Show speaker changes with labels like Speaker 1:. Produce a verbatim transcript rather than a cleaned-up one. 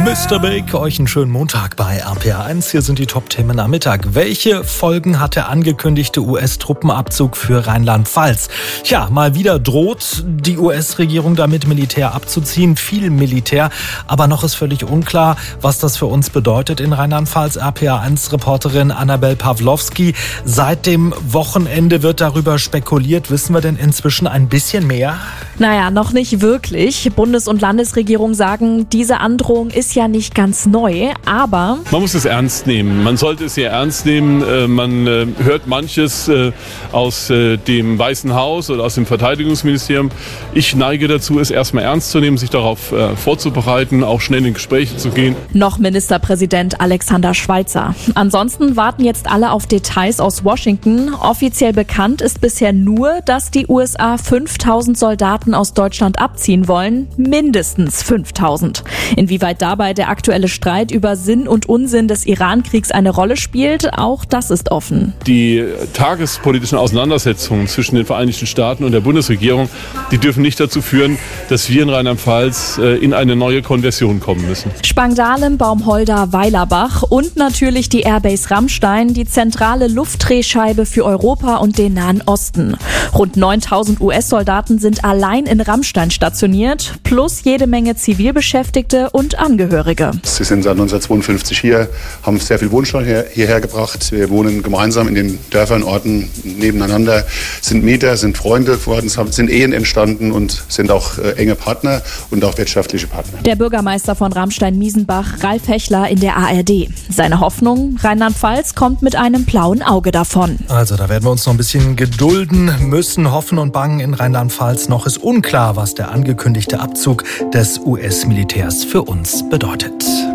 Speaker 1: Mister Big, euch einen schönen Montag bei R P R eins. Hier sind die Top-Themen am Mittag. Welche Folgen hat der angekündigte U S-Truppenabzug für Rheinland-Pfalz? Tja, mal wieder droht die U S-Regierung damit, Militär abzuziehen. Viel Militär, aber noch ist völlig unklar, was das für uns bedeutet in Rheinland-Pfalz. R P R eins-Reporterin Annabel Pawlowski. Seit dem Wochenende wird darüber spekuliert. Wissen wir denn inzwischen ein bisschen mehr?
Speaker 2: Naja, noch nicht wirklich. Bundes- und Landesregierung sagen, diese Androhung ist ja nicht ganz neu, aber...
Speaker 3: Man muss es ernst nehmen. Man sollte es sehr ernst nehmen. Man hört manches aus dem Weißen Haus oder aus dem Verteidigungsministerium. Ich neige dazu, es erstmal ernst zu nehmen, sich darauf vorzubereiten, auch schnell in Gespräche zu gehen.
Speaker 2: Noch Ministerpräsident Alexander Schweitzer. Ansonsten warten jetzt alle auf Details aus Washington. Offiziell bekannt ist bisher nur, dass die U S A fünftausend Soldaten aus Deutschland abziehen wollen. Mindestens fünftausend. Inwieweit dabei der aktuelle Streit über Sinn und Unsinn des Iran-Kriegs eine Rolle spielt, auch das ist offen.
Speaker 3: Die tagespolitischen Auseinandersetzungen zwischen den Vereinigten Staaten und der Bundesregierung, die dürfen nicht dazu führen, dass wir in Rheinland-Pfalz in eine neue Konversion kommen müssen.
Speaker 2: Spangdahlem, Baumholder, Weilerbach und natürlich die Airbase Ramstein, die zentrale Luftdrehscheibe für Europa und den Nahen Osten. Rund neuntausend U S-Soldaten sind allein in Ramstein stationiert, plus jede Menge Zivilbeschäftigte und Angehörige.
Speaker 4: Sie sind seit neunzehnhundertzweiundfünfzig hier, haben sehr viel Wohnstand hier, hierher gebracht. Wir wohnen gemeinsam in den Dörfern, Orten nebeneinander, sind Mieter, sind Freunde geworden, sind Ehen entstanden und sind auch äh, enge Partner und auch wirtschaftliche Partner.
Speaker 2: Der Bürgermeister von Ramstein-Miesenbach, Ralf Hechler, in der A R D. Seine Hoffnung, Rheinland-Pfalz kommt mit einem blauen Auge davon.
Speaker 1: Also da werden wir uns noch ein bisschen gedulden müssen, hoffen und bangen in Rheinland-Pfalz. Noch ist unklar, was der angekündigte Abzug des U S-Militärs für uns bedeutet.